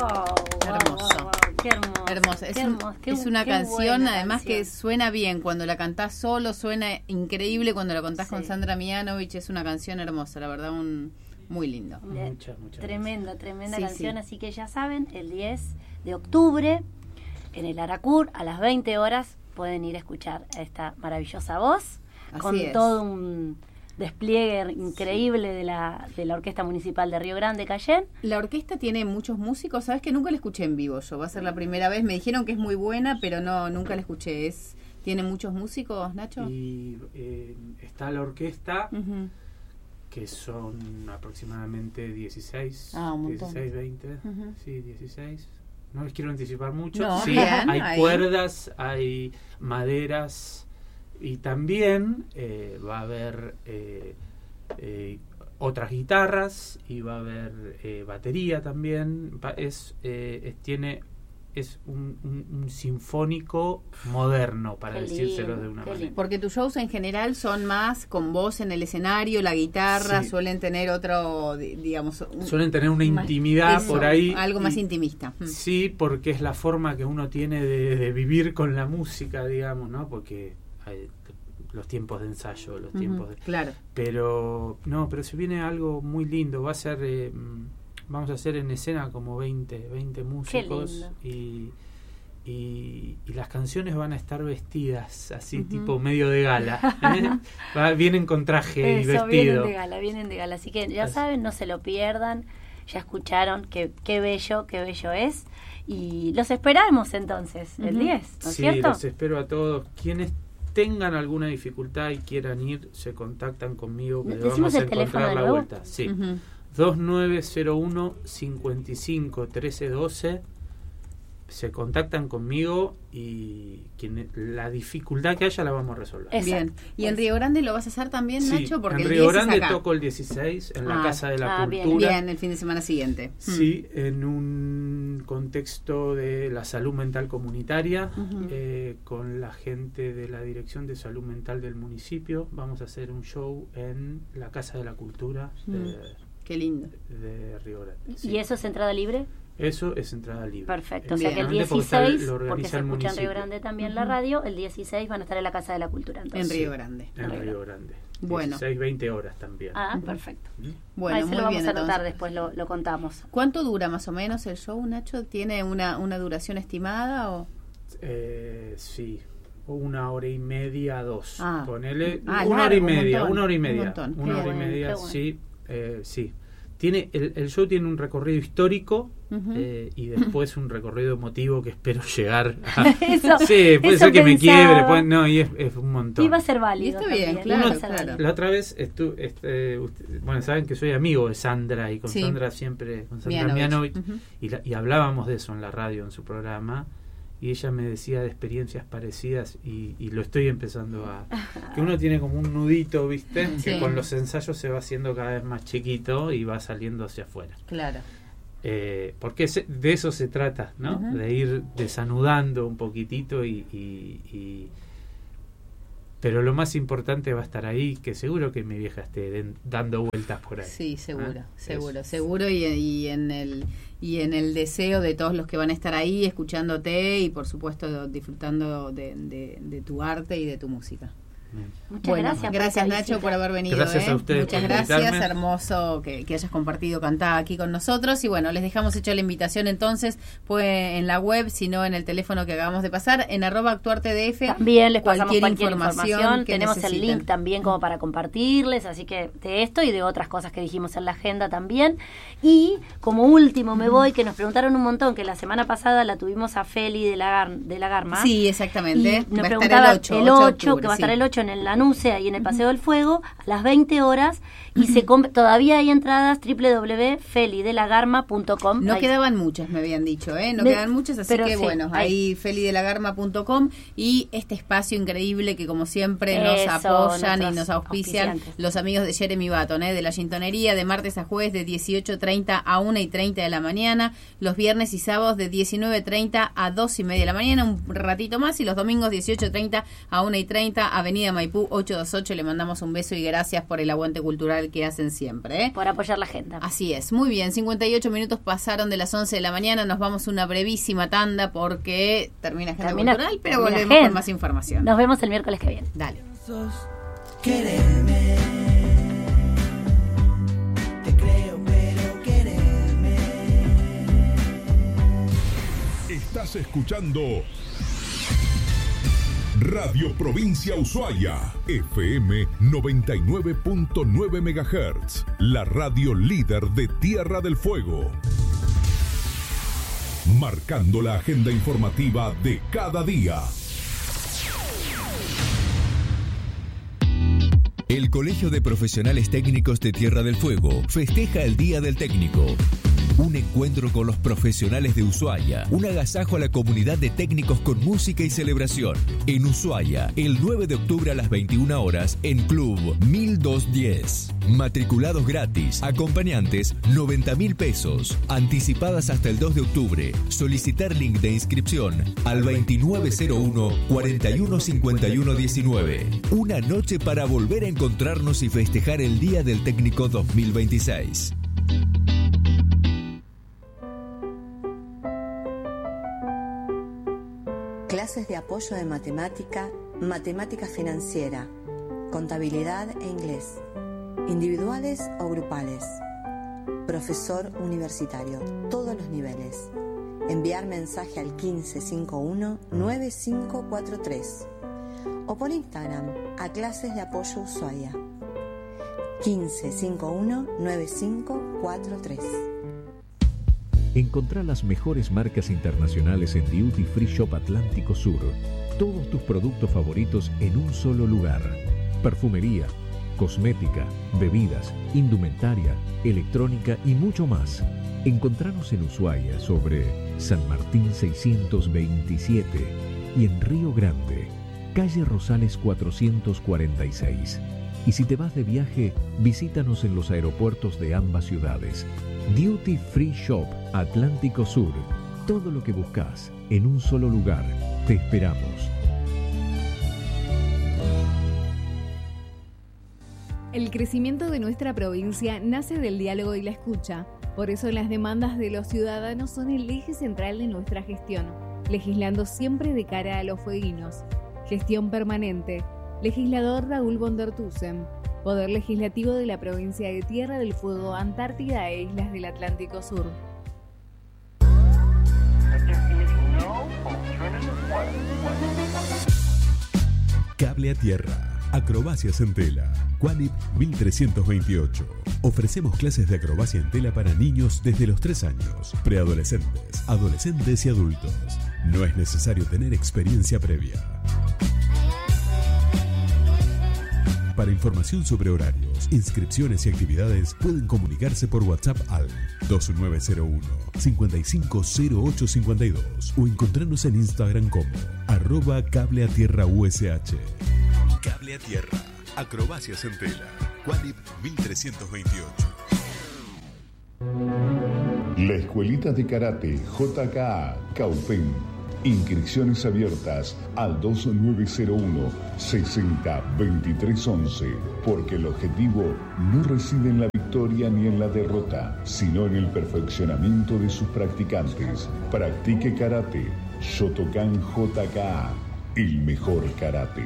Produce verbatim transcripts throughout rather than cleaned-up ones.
Wow, Hermoso. wow, wow, qué hermoso. Hermosa. Es, qué un- hermoso, qué es bu- una qué canción, buena además, canción. que suena bien. Cuando la cantás solo, suena increíble. Cuando la contás Sí. con Sandra Mianovich, es una canción hermosa, la verdad, un muy lindo. Muchas, muchas Tremenda, tremenda Sí, canción. sí. Así que ya saben, el diez de octubre, en el Aracur, a las veinte horas, pueden ir a escuchar a esta maravillosa voz, Así con es. todo un despliegue increíble de la de la Orquesta Municipal de Río Grande, Cayén. La orquesta tiene muchos músicos, sabes que nunca la escuché en vivo yo, va a ser la primera vez, me dijeron que es muy buena, pero no, nunca la escuché. Es, ¿tiene muchos músicos, Nacho? Y eh, está la orquesta, Ujú. que son aproximadamente dieciséis, Ah, un montón. dieciséis, veinte, Ujú. sí, dieciséis. No les quiero anticipar mucho. No, sí, bien, hay ahí. cuerdas, hay maderas y también eh, va a haber eh, eh, otras guitarras y va a haber eh, batería también. Va- es, eh, es tiene es un, un- un sinfónico moderno, para Qué decírselo lindo, de una qué manera. lindo. Porque tus shows en general son más con voz en el escenario, la guitarra, Sí. suelen tener otro, di- digamos... un- Suelen tener una más- intimidad eso, por ahí. algo más y- intimista. Mm. Sí, porque es la forma que uno tiene de, de vivir con la música, digamos, ¿no? Porque hay los tiempos de ensayo, los Ujú, tiempos de... Claro. Pero, no, pero se viene algo muy lindo. Va a ser, eh, vamos a hacer en escena como veinte, veinte músicos. lindo. Y, y, y las canciones van a estar vestidas así, Ujú. tipo medio de gala. ¿eh? Va- vienen con traje y Eso, vienen vestido. de gala, vienen de gala. Así que ya Así. saben, no se lo pierdan. Ya escucharon qué, qué bello, qué bello es. Y los esperamos entonces, el Ujú. diez, ¿no es Sí, cierto? los espero a todos. Quienes tengan alguna dificultad y quieran ir, se contactan conmigo, que le ¿Decimos vamos a el teléfono encontrar de la nuevo? vuelta. Sí. Ujú. dos nueve cero uno, cinco cinco, uno tres uno dos. Se contactan conmigo y quien, la dificultad que haya la vamos a resolver. Exacto. Bien. ¿Y en Río Grande lo vas a hacer también, Sí, Nacho? Porque en el Río diez Grande es acá. toco el dieciséis en la Ah, Casa de la ah, bien. Cultura. Bien, el fin de semana siguiente. Sí, en un contexto de la salud mental comunitaria, Ujú. eh, con la gente de la Dirección de Salud Mental del municipio. Vamos a hacer un show en la Casa de la Cultura de, Mm. Qué lindo. de Río Grande. sí. ¿Y eso es entrada libre? Eso es entrada libre. Perfecto. O sea que el Exactamente, porque está- dieciséis, lo porque organiza se el escucha en Río municipio. Grande también la Ujú. radio, el dieciséis van a estar en la Casa de la Cultura. En Entonces. Río Grande. En Río Grande. Bueno. dieciséis, veinte horas también. Ah, perfecto. ¿Mm? Bueno, Ahí se muy lo vamos bien, a anotar entonces. después, lo, lo contamos. ¿Cuánto dura más o menos el show, Nacho? ¿Tiene una, una duración estimada o...? Eh, sí, una hora y media, dos. Ah. Ponele Ah, una hora y largo, un media, montón, una hora y un media, montón. una Qué hora y bueno, media, qué bueno. sí, eh, sí. Tiene el, el show tiene un recorrido histórico Ujú. eh, y después un recorrido emotivo que espero llegar. A, Eso, sí, puede eso ser que me pensaba. quiebre, puede- no, y es, es un montón. Y va a ser válido. Y está bien, también, claro, va a ser claro. válido. La otra vez estuve, este, usted- bueno, saben que soy amigo de Sandra y con Sí. Sandra siempre, con Sandra Mianovich. Mianovich, Ujú. y, la- y hablábamos de eso en la radio, en su programa, y ella me decía de experiencias parecidas y, y lo estoy empezando a... que uno tiene como un nudito, ¿viste? Sí. Que con los ensayos se va haciendo cada vez más chiquito y va saliendo hacia afuera. Claro. Eh, porque se- de eso se trata, ¿no? Ujú. De ir desanudando un poquitito y, y- y- pero lo más importante va a estar ahí, que seguro que mi vieja esté den- dando vueltas por ahí. Sí, seguro, Ah, seguro, eso. seguro y, y en el y en el deseo de todos los que van a estar ahí escuchándote y por supuesto disfrutando de, de, de tu arte y de tu música. Bien. Muchas Bueno, gracias. por gracias esta Nacho visita. por haber venido. Gracias ¿eh? a ustedes Muchas por gracias, invitarme. hermoso que, que hayas compartido cantada aquí con nosotros y bueno, les dejamos hecha la invitación entonces, pues en la web, sino en el teléfono que acabamos de pasar, en arroba actuartdf. También les pasamos cualquier cualquier información información. que Tenemos el necesiten. link también como para compartirles, así que de esto y de otras cosas que dijimos en la agenda también. Y como último me voy, que nos preguntaron un montón, que la semana pasada la tuvimos a Feli de la, Gar- de la Garma. Sí, Y exactamente. nos Va a estar preguntaba el ocho, el ocho de ocho, octubre, que va a estar sí. el ocho en el Lanuse, ahí en el Paseo del Fuego, a las veinte horas. Y se comp- todavía hay entradas, doble u doble u doble u punto feli de la garma punto com. No Ahí. quedaban muchas, me habían dicho, ¿eh? No Me- quedan muchas, así pero que sí, bueno, ahí. ahí felidelagarma punto com y este espacio increíble que como siempre nos Eso, apoyan y nuestros nos auspician auspiciantes. los amigos de Jeremy Baton, ¿eh? De la Gintonería, de martes a jueves de dieciocho treinta a una y treinta de la mañana, los viernes y sábados de diecinueve treinta a dos y media de la mañana, un ratito más, y los domingos dieciocho treinta a una y treinta, Avenida Avenida Maipú ochocientos veintiocho. Le mandamos un beso y gracias por el aguante cultural que hacen siempre, ¿eh? Por apoyar la agenda. Así es, muy bien, cincuenta y ocho minutos pasaron de las once de la mañana, nos vamos a una brevísima tanda porque termina Agenda Termina- Cultural, pero termina volvemos Agenda. con más información. Nos vemos el miércoles que viene. Dale. Quererme, te creo, pero quererme. Estás escuchando Radio Provincia Ushuaia, F M noventa y nueve punto nueve megahertz, la radio líder de Tierra del Fuego. Marcando la agenda informativa de cada día. El Colegio de Profesionales Técnicos de Tierra del Fuego festeja el Día del Técnico. Un encuentro con los profesionales de Ushuaia, un agasajo a la comunidad de técnicos con música y celebración. En Ushuaia, el nueve de octubre a las veintiuna horas en Club mil doscientos diez. Matriculados gratis, acompañantes noventa mil pesos, anticipadas hasta el dos de octubre. Solicitar link de inscripción al veintinueve cero uno, cuarenta y uno cincuenta y uno diecinueve. Una noche para volver a encontrarnos y festejar el Día del Técnico dos mil veintiséis. Clases de apoyo de matemática, matemática financiera, contabilidad e inglés, individuales o grupales. Profesor universitario, todos los niveles. Enviar mensaje al quince cincuenta y uno, noventa y cinco cuarenta y tres o por Instagram a Clases de Apoyo Ushuaia. quince cincuenta y uno, noventa y cinco cuarenta y tres. Encontrá las mejores marcas internacionales en Duty Free Shop Atlántico Sur. Todos tus productos favoritos en un solo lugar. Perfumería, cosmética, bebidas, indumentaria, electrónica y mucho más. Encontranos en Ushuaia sobre San Martín seiscientos veintisiete y en Río Grande, calle Rosales cuatrocientos cuarenta y seis. Y si te vas de viaje, visítanos en los aeropuertos de ambas ciudades. Duty Free Shop Atlántico Sur. Todo lo que buscas en un solo lugar. Te esperamos. El crecimiento de nuestra provincia nace del diálogo y la escucha. Por eso las demandas de los ciudadanos son el eje central de nuestra gestión, legislando siempre de cara a los fueguinos. Gestión permanente. Legislador Raúl Bondertusen. Poder Legislativo de la Provincia de Tierra del Fuego, Antártida e Islas del Atlántico Sur. Cable a Tierra. Acrobacias en tela. Qualip mil trescientos veintiocho. Ofrecemos clases de acrobacia en tela para niños desde los tres años, preadolescentes, adolescentes y adultos. No es necesario tener experiencia previa. Para información sobre horarios, inscripciones y actividades, pueden comunicarse por WhatsApp al dos nueve cero uno, cinco cinco cero ocho cinco dos o encontrarnos en Instagram como arroba Cable a Tierra U S H. Cable a Tierra, acrobacias en tela, Qualip mil trescientos veintiocho. La Escuelita de Karate J K A Caupen. Inscripciones abiertas al dos nueve cero uno, sesenta, veintitrés once, porque el objetivo no reside en la victoria ni en la derrota, sino en el perfeccionamiento de sus practicantes. Practique karate. Shotokan J K A, el mejor karate.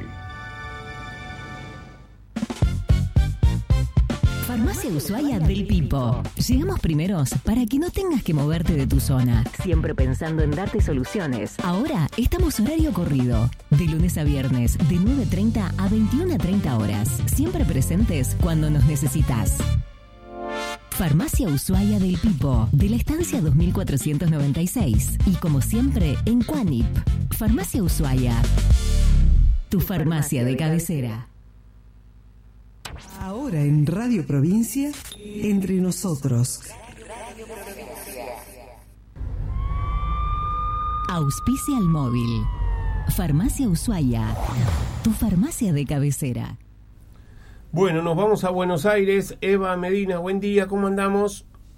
Farmacia Ushuaia del Pipo. Llegamos primeros para que no tengas que moverte de tu zona. Siempre pensando en darte soluciones. Ahora estamos horario corrido. De lunes a viernes, de nueve treinta a veintiuna treinta horas. Siempre presentes cuando nos necesitas. Farmacia Ushuaia del Pipo, de la estancia dos mil cuatrocientos noventa y seis. Y como siempre, en Quanip. Farmacia Ushuaia. Tu farmacia de cabecera. Ahora en Radio Provincia, Entre Nosotros. Auspicia al móvil. Farmacia Ushuaia, tu farmacia de cabecera. Bueno, nos vamos a Buenos Aires. Eva Medina, buen día, ¿cómo andamos?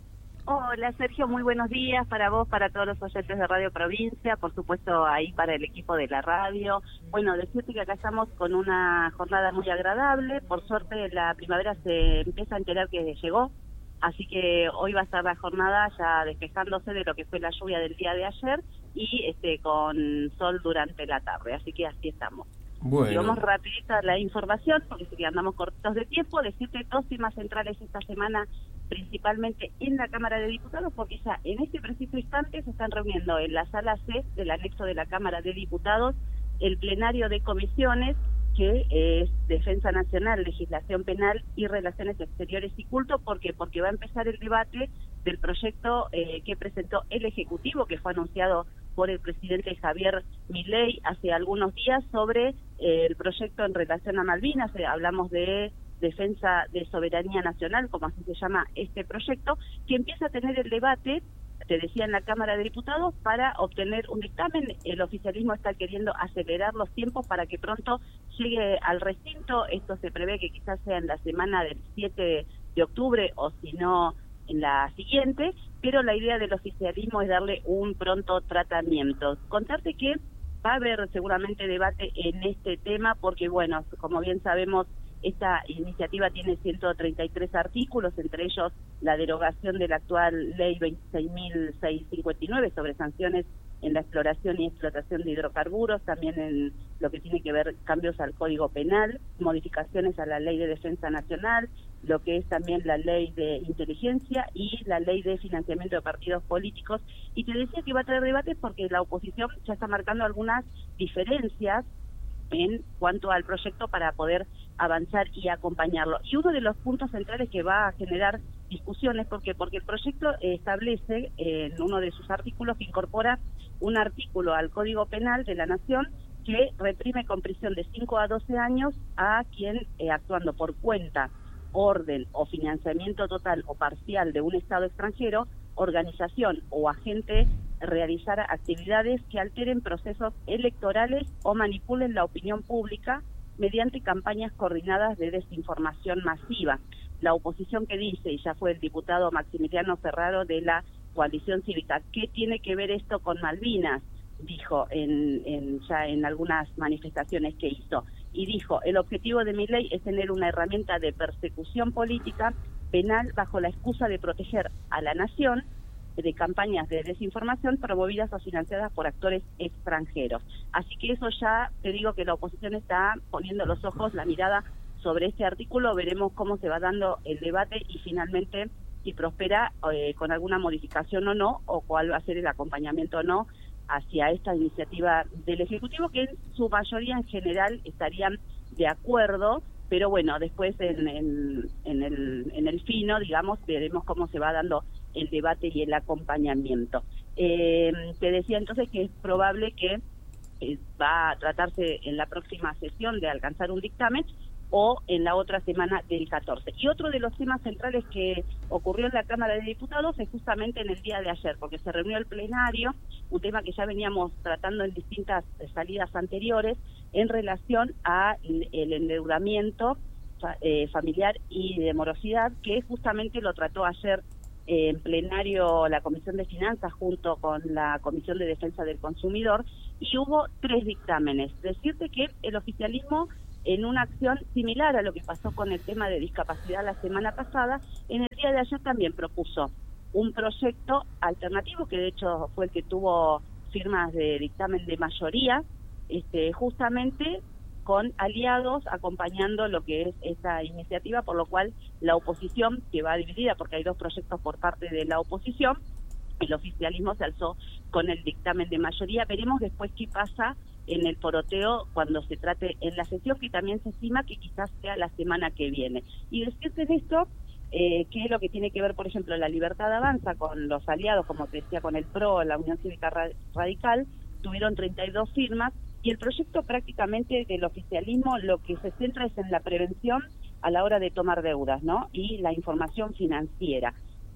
Hola Sergio, muy buenos días para vos, para todos los oyentes de Radio Provincia, por supuesto ahí para el equipo de la radio. Bueno, decirte que acá estamos con una jornada muy agradable, por suerte la primavera se empieza a enterar que llegó, así que hoy va a estar la jornada ya despejándose de lo que fue la lluvia del día de ayer y este con sol durante la tarde, así que así estamos. Bueno. Y vamos rapidita la información, porque si andamos cortos de tiempo, decirte dos temas centrales esta semana, principalmente en la Cámara de Diputados, porque ya en este preciso instante se están reuniendo en la sala C del anexo de la Cámara de Diputados el plenario de comisiones, que es Defensa Nacional, Legislación Penal y Relaciones Exteriores y Culto. ¿Por qué? Porque va a empezar el debate del proyecto eh, que presentó el Ejecutivo, que fue anunciado por el presidente Javier Milei hace algunos días, sobre eh, el proyecto en relación a Malvinas. Eh, hablamos de defensa de soberanía nacional, como así se llama este proyecto, que empieza a tener el debate, te decía, en la Cámara de Diputados, para obtener un dictamen. El oficialismo está queriendo acelerar los tiempos para que pronto llegue al recinto. Esto se prevé que quizás sea en la semana del siete de octubre o si no en la siguiente, pero la idea del oficialismo es darle un pronto tratamiento. Contarte que va a haber seguramente debate en este tema porque, bueno, como bien sabemos, esta iniciativa tiene ciento treinta y tres artículos, entre ellos la derogación de la actual ley veintiséis mil seiscientos cincuenta y nueve sobre sanciones en la exploración y explotación de hidrocarburos, también en lo que tiene que ver cambios al Código Penal, modificaciones a la Ley de Defensa Nacional, lo que es también la Ley de Inteligencia y la Ley de Financiamiento de Partidos Políticos. Y te decía que iba a traer debates porque la oposición ya está marcando algunas diferencias en cuanto al proyecto para poder avanzar y acompañarlo. Y uno de los puntos centrales que va a generar discusiones, porque porque el proyecto establece eh, en uno de sus artículos que incorpora un artículo al Código Penal de la Nación que reprime con prisión de cinco a doce años a quien eh, actuando por cuenta, orden o financiamiento total o parcial de un Estado extranjero, organización o agente realizar actividades que alteren procesos electorales o manipulen la opinión pública mediante campañas coordinadas de desinformación masiva. La oposición que dice, y ya fue el diputado Maximiliano Ferraro de la Coalición Cívica, ¿qué tiene que ver esto con Malvinas? Dijo en, en ya en algunas manifestaciones que hizo. Y dijo, el objetivo de mi ley es tener una herramienta de persecución política penal bajo la excusa de proteger a la nación de campañas de desinformación promovidas o financiadas por actores extranjeros. Así que eso ya, te digo que la oposición está poniendo los ojos, la mirada sobre este artículo. Veremos cómo se va dando el debate y finalmente si prospera eh, con alguna modificación o no, o cuál va a ser el acompañamiento o no hacia esta iniciativa del Ejecutivo, que en su mayoría en general estarían de acuerdo, pero bueno, después en, en, en, el, en el fino, digamos, veremos cómo se va dando el debate y el acompañamiento. Eh, te decía entonces que es probable que eh, va a tratarse en la próxima sesión de alcanzar un dictamen o en la otra semana del catorce. Y otro de los temas centrales que ocurrió en la Cámara de Diputados es justamente en el día de ayer, porque se reunió el plenario, un tema que ya veníamos tratando en distintas salidas anteriores, en relación a el endeudamiento eh, familiar y de morosidad, que justamente lo trató ayer eh, en plenario la Comisión de Finanzas junto con la Comisión de Defensa del Consumidor, y hubo tres dictámenes. Decirte que el oficialismo, en una acción similar a lo que pasó con el tema de discapacidad la semana pasada, en el día de ayer también propuso un proyecto alternativo, que de hecho fue el que tuvo firmas de dictamen de mayoría, este, justamente con aliados acompañando lo que es esta iniciativa, por lo cual la oposición, que va dividida porque hay dos proyectos por parte de la oposición, el oficialismo se alzó con el dictamen de mayoría. Veremos después qué pasa en el poroteo cuando se trate en la sesión, que también se estima que quizás sea la semana que viene. Y decirte de esto, eh, que es lo que tiene que ver, por ejemplo, la Libertad Avanza con los aliados, como te decía, con el P R O, la Unión Cívica Radical, tuvieron treinta y dos firmas, y el proyecto prácticamente del oficialismo lo que se centra es en la prevención a la hora de tomar deudas, ¿no? Y la información financiera.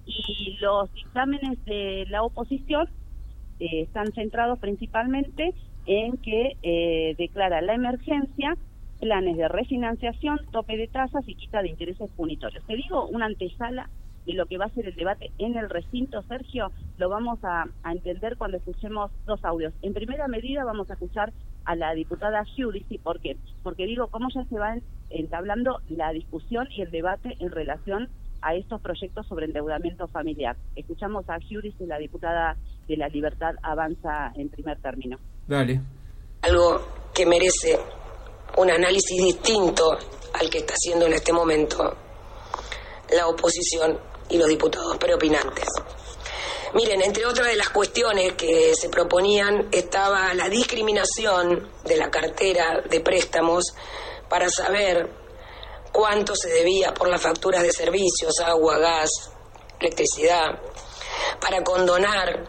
Y los dictámenes de la oposición eh, están centrados principalmente en que eh, declara la emergencia, planes de refinanciación, tope de tasas y quita de intereses punitorios. Te digo una antesala de lo que va a ser el debate en el recinto, Sergio, lo vamos a, a entender cuando escuchemos dos audios. En primera medida vamos a escuchar a la diputada Giudici. ¿Por qué? Porque digo, cómo ya se va entablando la discusión y el debate en relación a estos proyectos sobre endeudamiento familiar. Escuchamos a Giudici, la diputada de La Libertad Avanza, en primer término. Dale. Algo que merece un análisis distinto al que está haciendo en este momento la oposición y los diputados preopinantes. Miren, entre otras de las cuestiones que se proponían estaba la discriminación de la cartera de préstamos para saber cuánto se debía por las facturas de servicios, agua, gas, electricidad, para condonar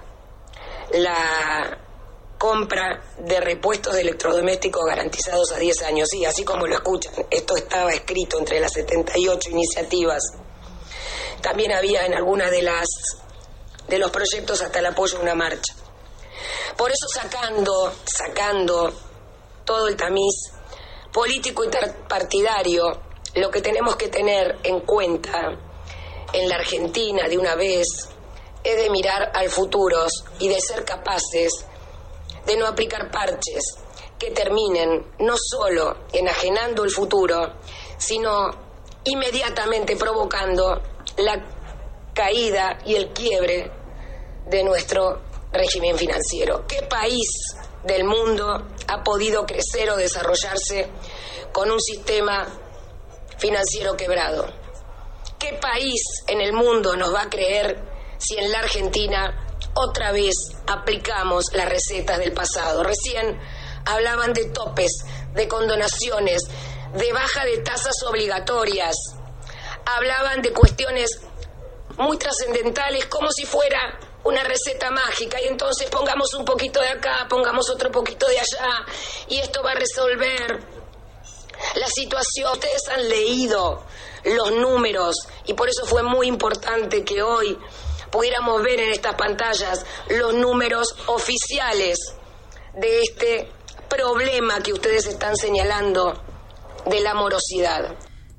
la compra de repuestos de electrodomésticos garantizados a diez años. Sí, así como lo escuchan, esto estaba escrito entre las setenta y ocho iniciativas. También había en algunas de las de los proyectos hasta el apoyo a una marcha. Por eso sacando, sacando todo el tamiz político y partidario, lo que tenemos que tener en cuenta en la Argentina de una vez es de mirar al futuro y de ser capaces de no aplicar parches que terminen no solo enajenando el futuro, sino inmediatamente provocando la caída y el quiebre de nuestro régimen financiero. ¿Qué país del mundo ha podido crecer o desarrollarse con un sistema financiero quebrado? ¿Qué país en el mundo nos va a creer si en la Argentina otra vez aplicamos las recetas del pasado? Recién hablaban de topes, de condonaciones, de baja de tasas obligatorias. Hablaban de cuestiones muy trascendentales como si fuera una receta mágica y entonces pongamos un poquito de acá, pongamos otro poquito de allá y esto va a resolver la situación. Ustedes han leído los números y por eso fue muy importante que hoy pudiéramos ver en estas pantallas los números oficiales de este problema que ustedes están señalando de la morosidad.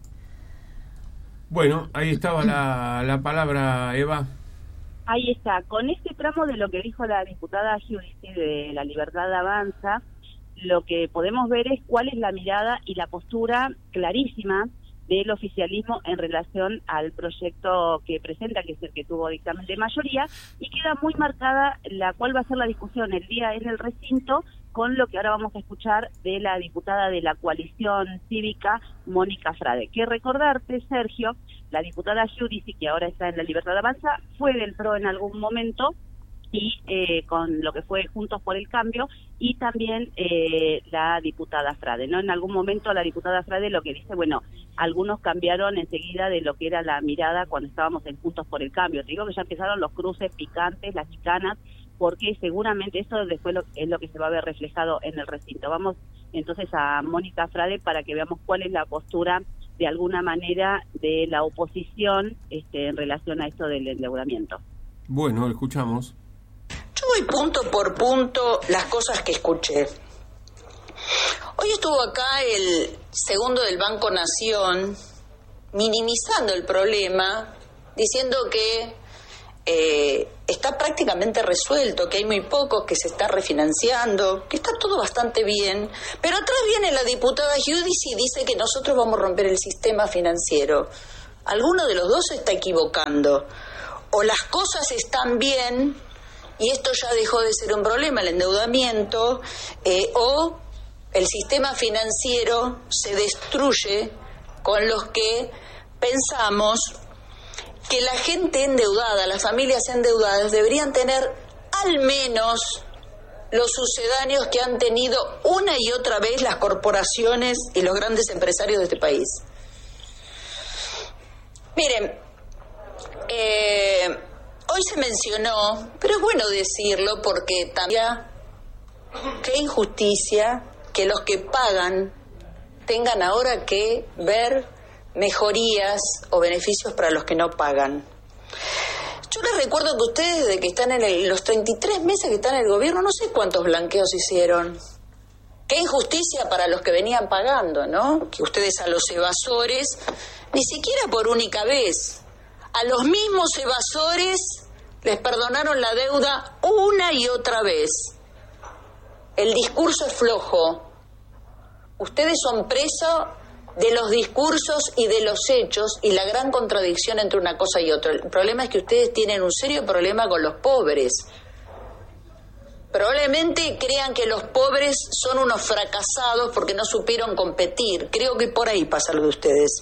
Bueno, ahí estaba la, la palabra, Eva. Ahí está. Con este tramo de lo que dijo la diputada Giudici de La Libertad Avanza, lo que podemos ver es cuál es la mirada y la postura clarísima del oficialismo en relación al proyecto que presenta, que es el que tuvo dictamen de mayoría, y queda muy marcada la cuál va a ser la discusión el día en el recinto, con lo que ahora vamos a escuchar de la diputada de la coalición cívica, Mónica Frade. Que recordarte, Sergio, la diputada Giudici, que ahora está en La Libertad Avanza, fue del P R O en algún momento, y eh, con lo que fue Juntos por el Cambio, y también eh, la diputada Frade, ¿no? En algún momento la diputada Frade lo que dice, bueno, algunos cambiaron enseguida de lo que era la mirada cuando estábamos en Juntos por el Cambio. Te digo que ya empezaron los cruces picantes, las chicanas, porque seguramente eso después lo, es lo que se va a ver reflejado en el recinto. Vamos entonces a Mónica Frade para que veamos cuál es la postura de alguna manera de la oposición este, en relación a esto del endeudamiento. Bueno, escuchamos. Yo voy punto por punto las cosas que escuché. Hoy estuvo acá el segundo del Banco Nación minimizando el problema, diciendo que eh, está prácticamente resuelto, que hay muy pocos, que se está refinanciando, que está todo bastante bien. Pero atrás viene la diputada Giudici y dice que nosotros vamos a romper el sistema financiero. Alguno de los dos se está equivocando. O las cosas están bien y esto ya dejó de ser un problema, el endeudamiento, eh, o el sistema financiero se destruye con los que pensamos que la gente endeudada, las familias endeudadas, deberían tener al menos los sucedáneos que han tenido una y otra vez las corporaciones y los grandes empresarios de este país. Miren, eh, hoy se mencionó, pero es bueno decirlo porque también qué injusticia que los que pagan tengan ahora que ver mejorías o beneficios para los que no pagan. Yo les recuerdo que ustedes, desde que están en el, los treinta y tres meses que están en el gobierno, no sé cuántos blanqueos hicieron. Qué injusticia para los que venían pagando, ¿no? Que ustedes a los evasores, ni siquiera por única vez, A los mismos evasores les perdonaron la deuda una y otra vez. El discurso es flojo. Ustedes son presos de los discursos y de los hechos y la gran contradicción entre una cosa y otra. El problema es que ustedes tienen un serio problema con los pobres. Probablemente crean que los pobres son unos fracasados porque no supieron competir. Creo que por ahí pasa lo de ustedes.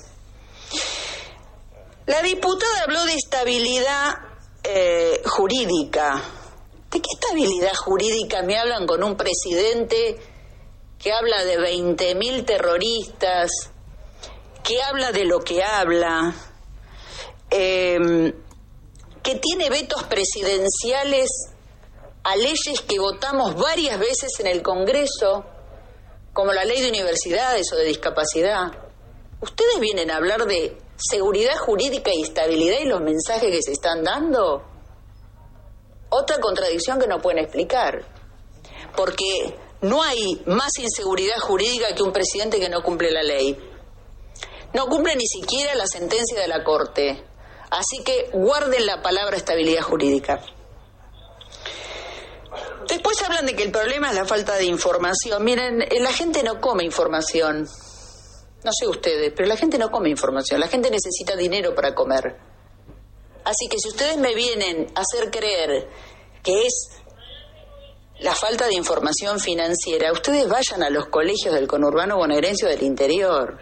La diputada habló de estabilidad eh, jurídica. ¿De qué estabilidad jurídica me hablan con un presidente que habla de veinte mil terroristas, que habla de lo que habla, eh, que tiene vetos presidenciales a leyes que votamos varias veces en el Congreso, como la ley de universidades o de discapacidad? ¿Ustedes vienen a hablar de seguridad jurídica y estabilidad y los mensajes que se están dando? Otra contradicción que no pueden explicar, porque no hay más inseguridad jurídica que un presidente que no cumple la ley. No cumple ni siquiera la sentencia de la Corte. Así que guarden la palabra estabilidad jurídica. Después hablan de que el problema es la falta de información. Miren, la gente no come información. No sé ustedes, pero la gente no come información. La gente necesita dinero para comer. Así que si ustedes me vienen a hacer creer que es la falta de información financiera, ustedes vayan a los colegios del conurbano bonaerense o del interior.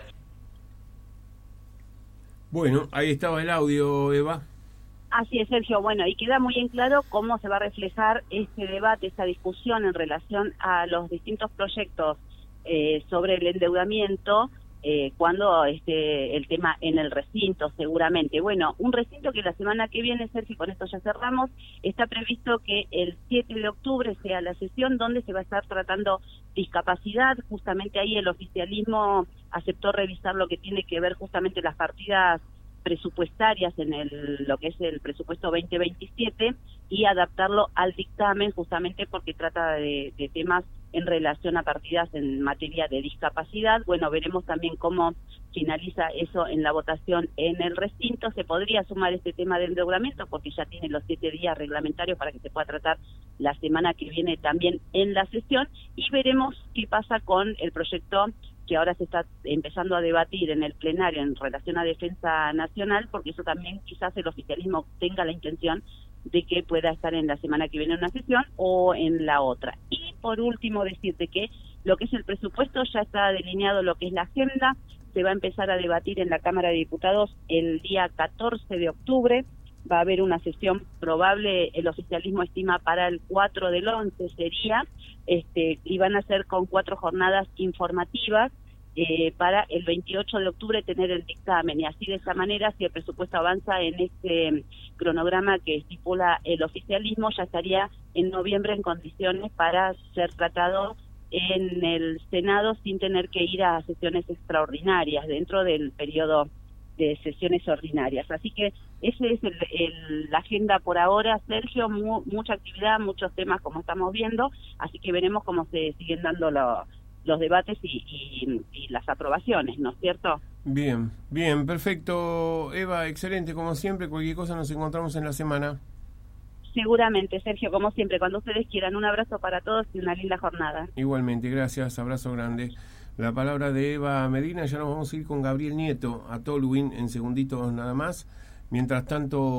Bueno, ahí estaba el audio, Eva. Así es, Sergio. Bueno, y queda muy en claro cómo se va a reflejar este debate, esta discusión en relación a los distintos proyectos eh, sobre el endeudamiento eh, cuando esté el tema en el recinto, seguramente. Bueno, un recinto que la semana que viene, Sergio, con esto ya cerramos, está previsto que el siete de octubre sea la sesión donde se va a estar tratando discapacidad. Justamente ahí el oficialismo aceptó revisar lo que tiene que ver justamente las partidas presupuestarias en el lo que es el presupuesto veinte veintisiete y adaptarlo al dictamen, justamente porque trata de, de temas en relación a partidas en materia de discapacidad. Bueno, veremos también cómo finaliza eso en la votación en el recinto. Se podría sumar este tema de endeudamiento porque ya tiene los siete días reglamentarios para que se pueda tratar la semana que viene también en la sesión, y veremos qué pasa con el proyecto que ahora se está empezando a debatir en el plenario en relación a defensa nacional, porque eso también quizás el oficialismo tenga la intención de que pueda estar en la semana que viene en una sesión o en la otra. Y por último decirte que lo que es el presupuesto ya está delineado lo que es la agenda, se va a empezar a debatir en la Cámara de Diputados el día catorce de octubre, va a haber una sesión probable, el oficialismo estima para el cuatro del once sería, este, y van a ser con cuatro jornadas informativas, Eh, para el veintiocho de octubre tener el dictamen, y así de esa manera, si el presupuesto avanza en este cronograma que estipula el oficialismo, ya estaría en noviembre en condiciones para ser tratado en el Senado sin tener que ir a sesiones extraordinarias dentro del periodo de sesiones ordinarias. Así que esa es el, el, la agenda por ahora, Sergio, mu, mucha actividad, muchos temas como estamos viendo, así que veremos cómo se siguen dando los los debates y, y, y las aprobaciones, ¿no es cierto? Bien, bien, perfecto, Eva, excelente, como siempre, cualquier cosa nos encontramos en la semana. Seguramente, Sergio, como siempre, cuando ustedes quieran. Un abrazo para todos y una linda jornada. Igualmente, gracias, abrazo grande. La palabra de Eva Medina, ya nos vamos a ir con Gabriel Nieto a Tolwyn en segunditos nada más. Mientras tanto...